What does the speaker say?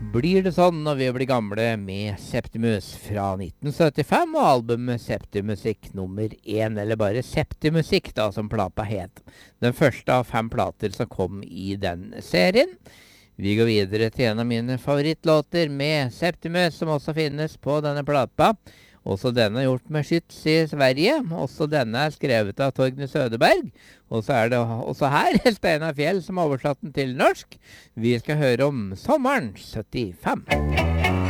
Blir det sånn når vi blir gamle med Septimus fra 1975 og albumet Septimusikk nummer 1, eller bare Septimusikk da, som plata het. Den første av 5 plater som kom i den serien. Vi går videre til en av mine favorittlåter med Septimus, som også finnes på denne plata. Også denne er gjort med skyts i Sverige. Også denne er skrevet av Torgny Søderberg. Og så er det også her Steinar Fjell som har oversatt den til norsk. Vi skal høre om sommeren 75.